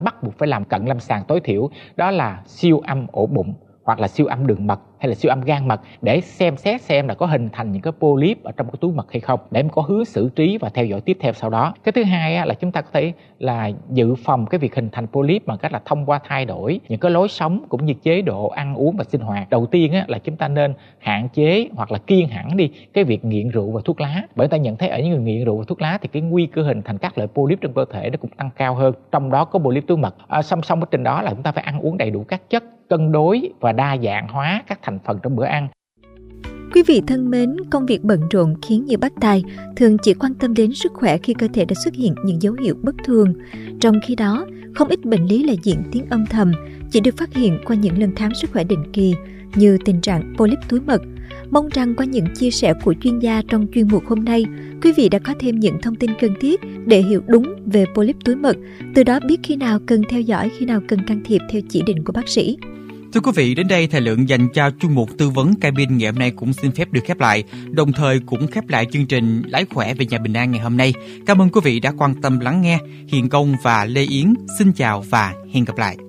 bắt buộc phải làm cận lâm sàng tối thiểu, đó là siêu âm ổ bụng hoặc là siêu âm đường mật hay là siêu âm gan mật để xem xét xem là có hình thành những cái polyp ở trong cái túi mật hay không, để có hướng xử trí và theo dõi tiếp theo sau đó. Cái thứ hai là chúng ta có thể là dự phòng cái việc hình thành polyp bằng cách là thông qua thay đổi những cái lối sống cũng như chế độ ăn uống và sinh hoạt. Đầu tiên là chúng ta nên hạn chế hoặc là kiêng hẳn đi cái việc nghiện rượu và thuốc lá, bởi ta nhận thấy ở những người nghiện rượu và thuốc lá thì cái nguy cơ hình thành các loại polyp trong cơ thể nó cũng tăng cao hơn, trong đó có polyp túi mật. Song song với trình đó là chúng ta phải ăn uống đầy đủ các chất, cân đối và đa dạng hóa các thành phần trong bữa ăn. Quý vị thân mến, công việc bận rộn khiến nhiều bác tài thường chỉ quan tâm đến sức khỏe khi cơ thể đã xuất hiện những dấu hiệu bất thường. Trong khi đó, không ít bệnh lý là diễn tiến âm thầm, chỉ được phát hiện qua những lần khám sức khỏe định kỳ như tình trạng polyp túi mật. Mong rằng qua những chia sẻ của chuyên gia trong chuyên mục hôm nay, quý vị đã có thêm những thông tin cần thiết để hiểu đúng về polyp túi mật, từ đó biết khi nào cần theo dõi, khi nào cần can thiệp theo chỉ định của bác sĩ. Thưa quý vị, đến đây thời lượng dành cho chuyên mục tư vấn cabin ngày hôm nay cũng xin phép được khép lại, đồng thời cũng khép lại chương trình Lái khỏe về nhà bình an ngày hôm nay. Cảm ơn quý vị đã quan tâm lắng nghe. Hiền Công và Lê Yến xin chào và hẹn gặp lại.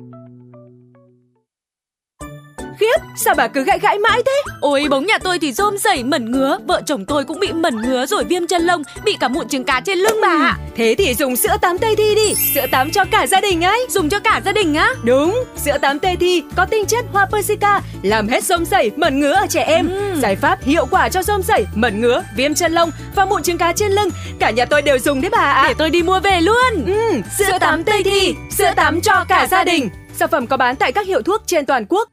Khiếp, sao bà cứ gãi gãi mãi thế? Ôi, bóng nhà tôi thì rôm rẩy mẩn ngứa, vợ chồng tôi cũng bị mẩn ngứa rồi viêm chân lông, bị cả mụn trứng cá trên lưng bà ạ. Thế thì dùng sữa tắm Tây Thi đi, sữa tắm cho cả gia đình ấy. Dùng cho cả gia đình á? Đúng, sữa tắm Tây Thi có tinh chất hoa persica, làm hết rôm rẩy, mẩn ngứa ở trẻ em. Giải pháp hiệu quả cho rôm rẩy, mẩn ngứa, viêm chân lông và mụn trứng cá trên lưng. Cả nhà tôi đều dùng đấy bà ạ. Để tôi đi mua về luôn. Sữa tắm Tây Thi, sữa tắm cho cả gia đình. Sản phẩm có bán tại các hiệu thuốc trên toàn quốc.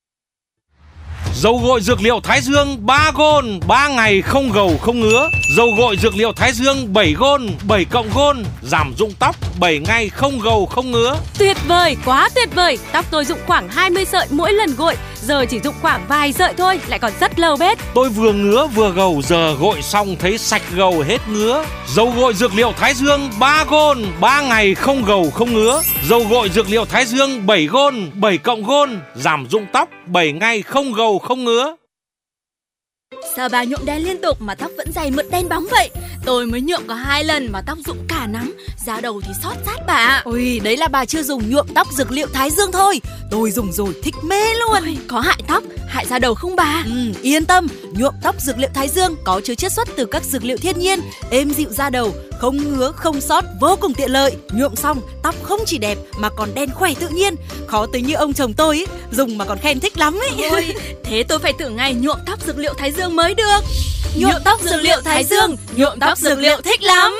Dầu gội dược liệu Thái Dương 3 gôn, 3 ngày không gầu không ngứa. Dầu gội dược liệu Thái Dương 7 gôn, 7 cộng gôn, giảm rụng tóc 7 ngày không gầu không ngứa. Tuyệt vời, quá tuyệt vời. Tóc tôi rụng khoảng 20 sợi mỗi lần gội, giờ chỉ rụng khoảng vài sợi thôi, lại còn rất lâu bết. Tôi vừa ngứa vừa gầu, giờ gội xong thấy sạch gầu hết ngứa. Dầu gội dược liệu Thái Dương 3 gôn, 3 ngày không gầu không ngứa. Dầu gội dược liệu Thái Dương 7 gôn, 7 cộng gôn, giảm rụng tóc 7 ngày không gầu không ngứa. Sao bà nhuộm đen liên tục mà tóc vẫn dày mượt đen bóng vậy? Tôi mới nhuộm có 2 lần mà tóc rụng cả nắm, da đầu thì xót rát bà ạ. Ôi, đấy là bà chưa dùng nhuộm tóc dược liệu Thái Dương thôi. Tôi dùng rồi thích mê luôn. Ôi, có hại tóc, hại da đầu không bà? Yên tâm, nhuộm tóc dược liệu Thái Dương có chứa chiết xuất từ các dược liệu thiên nhiên, êm dịu da đầu, không ngứa, không xót, vô cùng tiện lợi. Nhuộm xong, tóc không chỉ đẹp mà còn đen khỏe tự nhiên. Khó tính như ông chồng tôi dùng mà còn khen thích lắm ấy. Ôi, thế tôi phải thử ngày nhuộm tóc dược liệu Thái Dương mới được. Nhuộm tóc dược liệu Thái Dương, nhuộm tóc dược liệu thích lắm.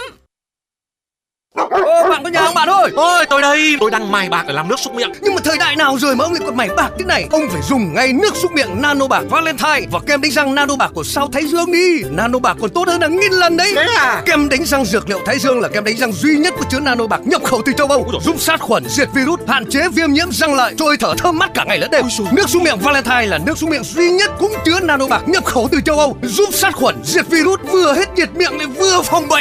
Ô, bạn có nhà không bạn ơi? Ôi, tôi đây, tôi đang mài bạc để làm nước súc miệng. Nhưng mà thời đại nào rồi mà ông lại còn mài bạc thế này? Ông phải dùng ngay nước súc miệng Nano Bạc Valentine và kem đánh răng Nano Bạc của sao Thái Dương đi. Nano Bạc còn tốt hơn hàng nghìn lần đấy. Thế à? Kem đánh răng dược liệu Thái Dương là kem đánh răng duy nhất có chứa Nano Bạc nhập khẩu từ châu Âu, giúp sát khuẩn, diệt virus, hạn chế viêm nhiễm răng lợi, trôi thở thơm mát cả ngày lẫn đêm. Nước súc miệng Valentine là nước súc miệng duy nhất cũng chứa Nano Bạc nhập khẩu từ châu Âu, giúp sát khuẩn, diệt virus, vừa hết nhiệt miệng lại vừa phòng bệnh.